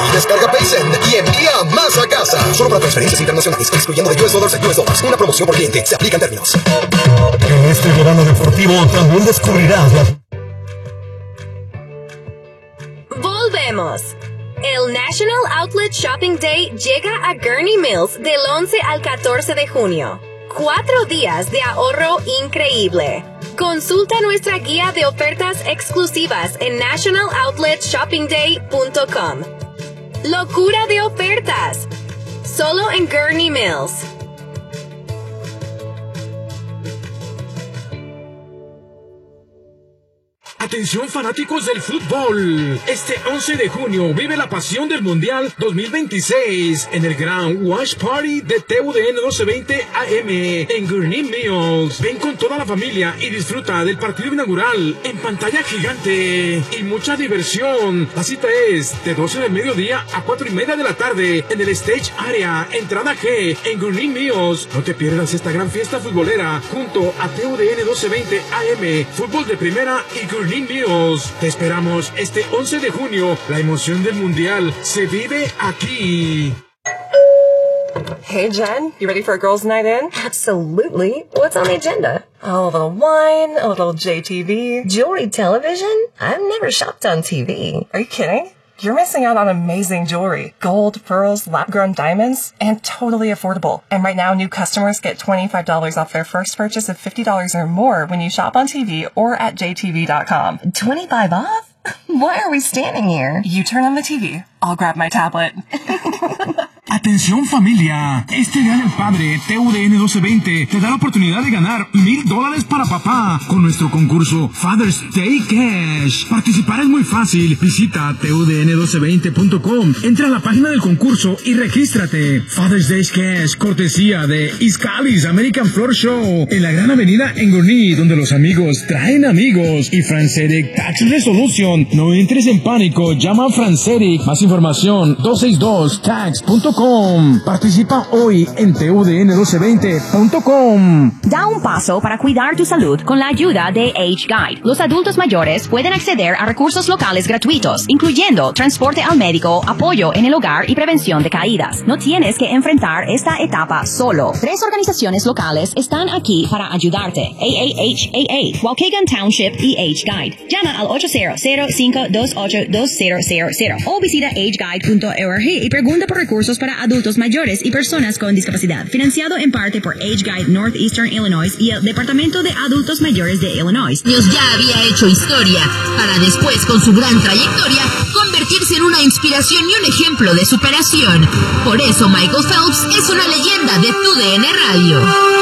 Descarga PaySend y envía más a casa. Solo para transferencias internacionales, excluyendo de US dollars a US dollars. Una promoción por cliente. Se aplican términos. En este verano deportivo también descubrirás la... Volvemos. El National Outlet Shopping Day llega a Gurnee Mills del 11 al 14 de junio. 4 días de ahorro increíble. Consulta nuestra guía de ofertas exclusivas en nationaloutlet.shoppingday.com. Locura de ofertas. Solo en Gurnee Mills. Atención fanáticos del fútbol. Este 11 de junio vive la pasión del Mundial 2026 en el gran Watch Party de TUDN 1220 AM en Gurnee Mills. Ven con toda la familia y disfruta del partido inaugural en pantalla gigante y mucha diversión. La cita es de 12 del mediodía a 4:30 de la tarde en el Stage Area, entrada G en Gurnee Mills. No te pierdas esta gran fiesta futbolera junto a TUDN 1220 AM, fútbol de primera y Gurnee Mills. Te esperamos este 11 de junio. La emoción del Mundial se vive aquí. Hey, Jen, you ready for a girls' night in? Absolutely. What's on the agenda? Oh, a little wine, a little JTV. Jewelry television? I've never shopped on TV. Are you kidding? You're missing out on amazing jewelry. Gold, pearls, lab-grown diamonds, and totally affordable. And right now, new customers get $25 off their first purchase of $50 or more when you shop on TV or at jtv.com. 25 off? Why are we standing here? You turn on the TV. I'll grab my tablet. Atención familia, este Día del Padre, TUDN 1220 te da la oportunidad de ganar $1,000 para papá con nuestro concurso Father's Day Cash. Participar es muy fácil, visita tudn1220.com, entra a la página del concurso y regístrate. Father's Day Cash, cortesía de Iscalis American Floor Show, en la gran avenida en Gurnee, donde los amigos traen amigos. Y Franceric Tax Resolution, no entres en pánico, llama a Franceric, más información 262tax.com. Participa hoy en tudn1220.com. Da un paso para cuidar tu salud con la ayuda de Age Guide. Los adultos mayores pueden acceder a recursos locales gratuitos, incluyendo transporte al médico, apoyo en el hogar y prevención de caídas. No tienes que enfrentar esta etapa solo. 3 organizaciones locales están aquí para ayudarte: AAHAA, Waukegan Township y Age Guide. Llama al 800-528-2000 o visita ageguide.org y pregunta por recursos para adultos mayores y personas con discapacidad, financiado en parte por Age Guide Northeastern Illinois y el Departamento de Adultos Mayores de Illinois. Dios ya había hecho historia, para después, con su gran trayectoria, convertirse en una inspiración y un ejemplo de superación. Por eso Michael Phelps es una leyenda de TUDN Radio.